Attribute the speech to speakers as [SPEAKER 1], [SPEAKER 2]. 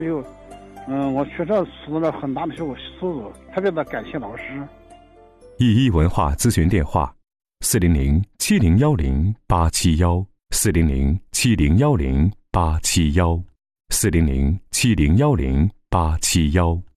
[SPEAKER 1] 有，我确实受到了很大的收入，特别的感谢老师。
[SPEAKER 2] EE文化咨询电话：4007010871400701010871400701010871。